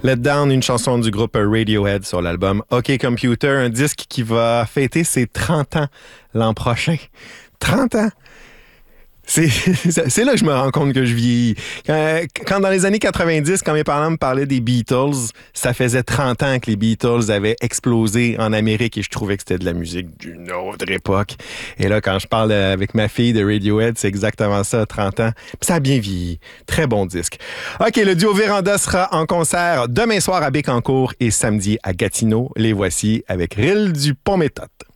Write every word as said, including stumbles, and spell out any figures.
Let Down, une chanson du groupe Radiohead sur l'album OK Computer, un disque qui va fêter ses trente ans l'an prochain. trente ans! C'est, c'est là que je me rends compte que je vieillis. Quand, quand dans les années quatre-vingt-dix, quand mes parents me parlaient des Beatles, ça faisait trente ans que les Beatles avaient explosé en Amérique et je trouvais que c'était de la musique d'une autre époque. Et là, quand je parle avec ma fille de Radiohead, c'est exactement ça, trente ans. Puis ça a bien vieilli. Très bon disque. OK, le duo Véranda sera en concert demain soir à Bécancour et samedi à Gatineau. Les voici avec Ril du Pont-Méthode.